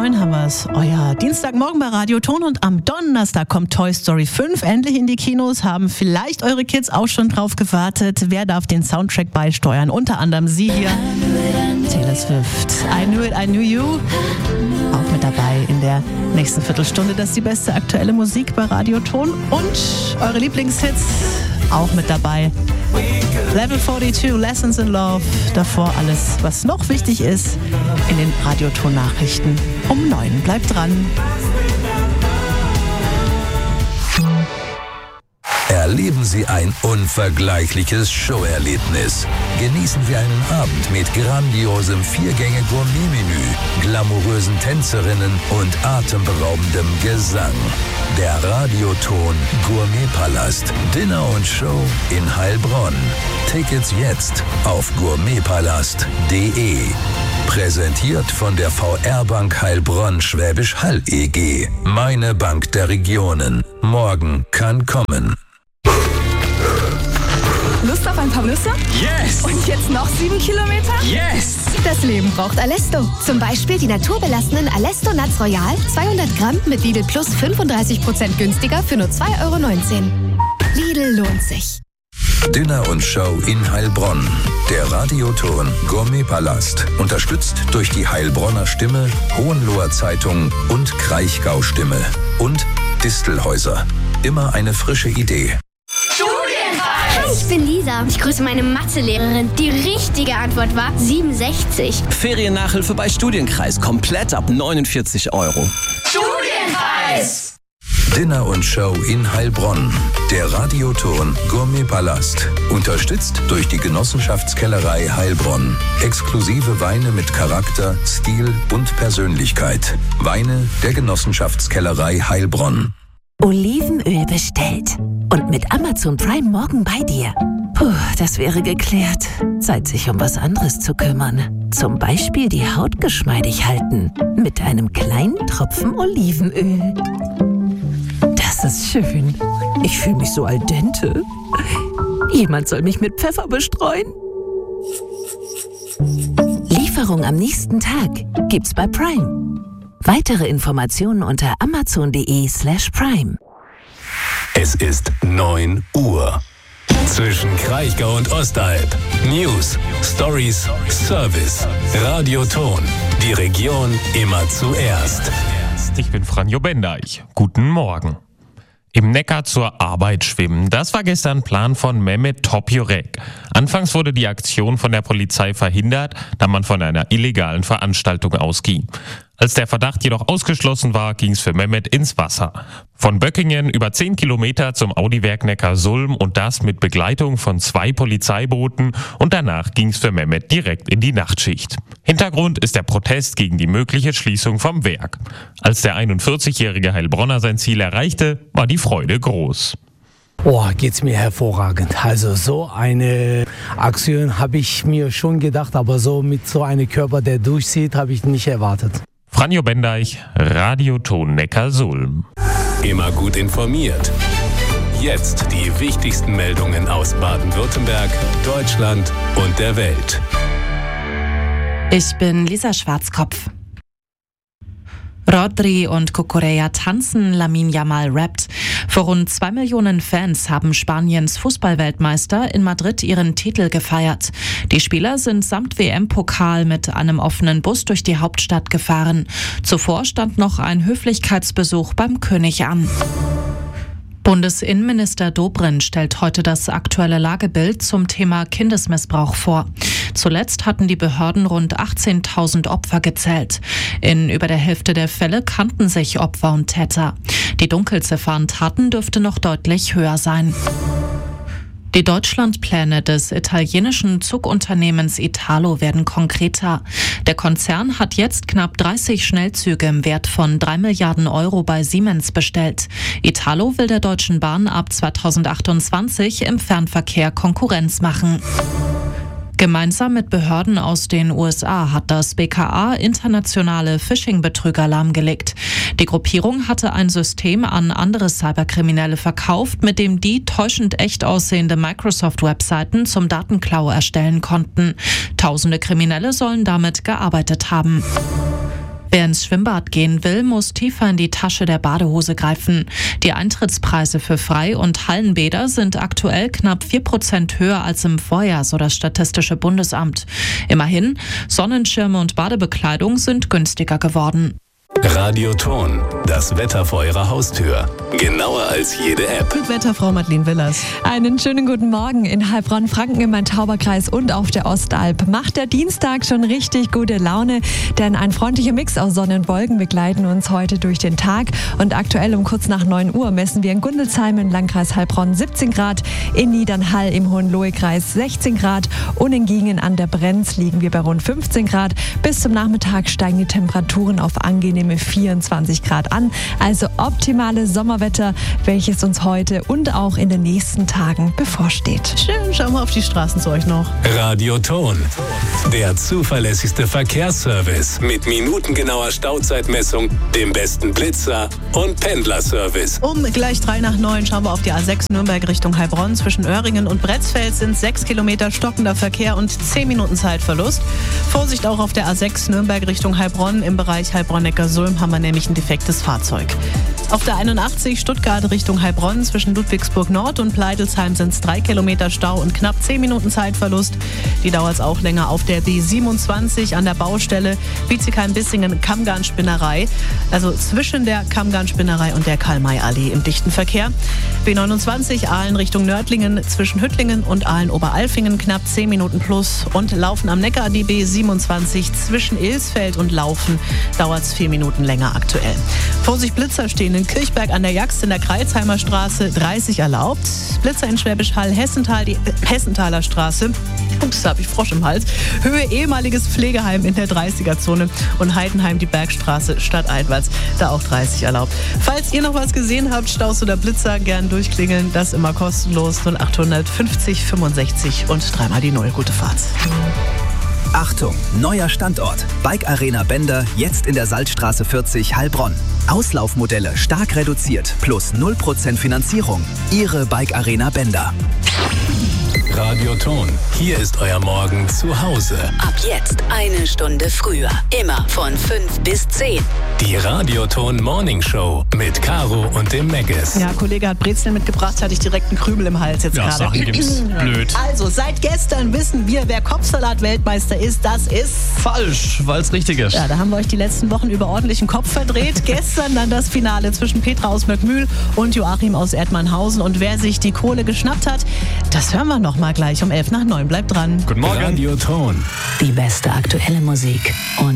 9 haben wir's. Euer Dienstagmorgen bei Radio Ton und am Donnerstag kommt Toy Story 5 endlich in die Kinos. Haben vielleicht eure Kids auch schon drauf gewartet? Wer darf den Soundtrack beisteuern? Unter anderem sie hier, Taylor Swift. I Knew It, I Knew You. Auch mit dabei in der nächsten Viertelstunde. Das ist die beste aktuelle Musik bei Radio Ton. Und eure Lieblingshits auch mit dabei. Level 42, Lessons in Love. Davor alles, was noch wichtig ist, in den Radioton-Nachrichten um 9. Bleibt dran. Erleben Sie ein unvergleichliches Showerlebnis. Genießen Sie einen Abend mit grandiosem 4-Gänge-Gourmet-Menü, glamourösen Tänzerinnen und atemberaubendem Gesang. Der Radioton Gourmetpalast, Dinner und Show in Heilbronn. Tickets jetzt auf gourmetpalast.de. Präsentiert von der VR-Bank Heilbronn Schwäbisch Hall EG. Meine Bank der Regionen. Morgen kann kommen. Lust auf ein paar Nüsse? Yes! Und jetzt noch 7 Kilometer? Yes! Das Leben braucht Alesto. Zum Beispiel die naturbelassenen Alesto Nuts Royal, 200 Gramm mit Lidl Plus 35% günstiger für nur 2,19 €. Lidl lohnt sich. Dinner und Show in Heilbronn. Der Radioton Gourmetpalast. Unterstützt durch die Heilbronner Stimme, Hohenloher Zeitung und Kraichgau Stimme. Und Distelhäuser. Immer eine frische Idee. Hi, ich bin Lisa. Ich grüße meine Mathelehrerin. Die richtige Antwort war 67. Feriennachhilfe bei Studienkreis. Komplett ab 49 €. Studienkreis! Dinner und Show in Heilbronn. Der Radioton Gourmetpalast. Unterstützt durch die Genossenschaftskellerei Heilbronn. Exklusive Weine mit Charakter, Stil und Persönlichkeit. Weine der Genossenschaftskellerei Heilbronn. Olivenöl bestellt. Und mit Amazon Prime morgen bei dir. Puh, das wäre geklärt. Zeit, sich um was anderes zu kümmern. Zum Beispiel die Haut geschmeidig halten. Mit einem kleinen Tropfen Olivenöl. Das ist schön. Ich fühle mich so al dente. Jemand soll mich mit Pfeffer bestreuen. Lieferung am nächsten Tag gibt's bei Prime. Weitere Informationen unter amazon.de/prime. Es ist 9 Uhr. Zwischen Kraichgau und Ostalb. News, Stories, Service. Radioton. Die Region immer zuerst. Ich bin Franjo Bendeich. Guten Morgen. Im Neckar zur Arbeit schwimmen. Das war gestern Plan von Mehmet Topjurek. Anfangs wurde die Aktion von der Polizei verhindert, da man von einer illegalen Veranstaltung ausging. Als der Verdacht jedoch ausgeschlossen war, ging es für Mehmet ins Wasser. Von Böckingen über 10 Kilometer zum Audi-Werk Neckarsulm und das mit Begleitung von 2 Polizeibooten und danach ging es für Mehmet direkt in die Nachtschicht. Hintergrund ist der Protest gegen die mögliche Schließung vom Werk. Als der 41-jährige Heilbronner sein Ziel erreichte, war die Freude groß. Geht's mir hervorragend. Also so eine Aktion habe ich mir schon gedacht, aber so mit so einem Körper, der durchzieht, habe ich nicht erwartet. Franjo Bendeich, Radioton Neckarsulm. Immer gut informiert. Jetzt die wichtigsten Meldungen aus Baden-Württemberg, Deutschland und der Welt. Ich bin Lisa Schwarzkopf. Rodri und Cucurella tanzen, Lamine Yamal rappt. Für rund 2 Millionen Fans haben Spaniens Fußballweltmeister in Madrid ihren Titel gefeiert. Die Spieler sind samt WM-Pokal mit einem offenen Bus durch die Hauptstadt gefahren. Zuvor stand noch ein Höflichkeitsbesuch beim König an. Bundesinnenminister Dobrindt stellt heute das aktuelle Lagebild zum Thema Kindesmissbrauch vor. Zuletzt hatten die Behörden rund 18.000 Opfer gezählt. In über der Hälfte der Fälle kannten sich Opfer und Täter. Die Dunkelziffer an Taten dürfte noch deutlich höher sein. Die Deutschlandpläne des italienischen Zugunternehmens Italo werden konkreter. Der Konzern hat jetzt knapp 30 Schnellzüge im Wert von 3 Milliarden € bei Siemens bestellt. Italo will der Deutschen Bahn ab 2028 im Fernverkehr Konkurrenz machen. Gemeinsam mit Behörden aus den USA hat das BKA internationale Phishing-Betrüger lahmgelegt. Die Gruppierung hatte ein System an andere Cyberkriminelle verkauft, mit dem die täuschend echt aussehende Microsoft-Webseiten zum Datenklau erstellen konnten. Tausende Kriminelle sollen damit gearbeitet haben. Wer ins Schwimmbad gehen will, muss tiefer in die Tasche der Badehose greifen. Die Eintrittspreise für Frei- und Hallenbäder sind aktuell knapp 4% höher als im Vorjahr, so das Statistische Bundesamt. Immerhin, Sonnenschirme und Badebekleidung sind günstiger geworden. Radioton, das Wetter vor Ihrer Haustür. Genauer als jede App. Mit Wetterfrau Madeleine Willers. Einen schönen guten Morgen in Heilbronn, Franken im Main-Tauber-Kreis und auf der Ostalb. Macht der Dienstag schon richtig gute Laune, denn ein freundlicher Mix aus Sonne und Wolken begleiten uns heute durch den Tag. Und aktuell um kurz nach 9 Uhr messen wir in Gundelsheim im Landkreis Heilbronn 17 Grad, in Niedernhall im Hohenlohe-Kreis 16 Grad und in Giengen an der Brenz liegen wir bei rund 15 Grad. Bis zum Nachmittag steigen die Temperaturen auf angenehme 24 Grad an. Also optimales Sommerwetter, welches uns heute und auch in den nächsten Tagen bevorsteht. Schön, schauen wir auf die Straßen zu euch noch. Radioton, der zuverlässigste Verkehrsservice mit minutengenauer Stauzeitmessung, dem besten Blitzer und Pendlerservice. Um gleich 8:03 schauen wir auf die A6 Nürnberg Richtung Heilbronn. Zwischen Oerringen und Bretzfeld sind 6 Kilometer stockender Verkehr und 10 Minuten Zeitverlust. Vorsicht auch auf der A6 Nürnberg Richtung Heilbronn. Im Bereich Heilbronn-Neckarsulm haben wir nämlich ein defektes Fahrzeug. Auf der 81 Stuttgart Richtung Heilbronn zwischen Ludwigsburg Nord und Pleidelsheim sind es 3 Kilometer Stau und knapp 10 Minuten Zeitverlust. Die dauert es auch länger auf der B27 an der Baustelle Bietigheim-Bissingen-Kammgarn-Spinnerei. Also zwischen der Kammgarn-Spinnerei und der Karl-May-Allee im dichten Verkehr. B29 Aalen Richtung Nördlingen zwischen Hüttlingen und Aalen-Oberalfingen knapp 10 Minuten plus. Und Laufen am Neckar die B27 zwischen Ilsfeld und Laufen dauert es 4 Minuten länger aktuell. Vorsicht Blitzer stehen in Kirchberg an der Jagst in der Kreilsheimer Straße 30 erlaubt. Blitzer in Schwäbisch Hall, Hessenthal, die Hessenthaler Straße. Ups, da habe ich Frosch im Hals. Höhe ehemaliges Pflegeheim in der 30er-Zone und Heidenheim die Bergstraße stadteinwärts, da auch 30 erlaubt. Falls ihr noch was gesehen habt, Staus oder Blitzer, gern durchklingeln. Das immer kostenlos 0800 50 65 und 3 die 0. Gute Fahrt. Achtung, neuer Standort. Bike Arena Bender, jetzt in der Salzstraße 40 Heilbronn. Auslaufmodelle stark reduziert, plus 0% Finanzierung. Ihre Bike Arena Bender. Radioton, hier ist euer Morgen zu Hause. Ab jetzt 1 Stunde früher. Immer von 5 bis 10. Die Radioton Morning Show mit Caro und dem Meggis. Ja, Kollege hat Brezeln mitgebracht, hatte ich direkt einen Krümel im Hals jetzt gerade. Ja, Sachen gibt's. Blöd. Also, seit gestern wissen wir, wer Kopfsalat-Weltmeister ist. Das ist falsch, weil es richtig ist. Ja, da haben wir euch die letzten Wochen über ordentlichen Kopf verdreht. Gestern dann das Finale zwischen Petra aus Möckmühl und Joachim aus Erdmannhausen. Und wer sich die Kohle geschnappt hat, das hören wir noch mal gleich um 8:11. Bleibt dran. Guten Morgen. Radioton. Die beste aktuelle Musik und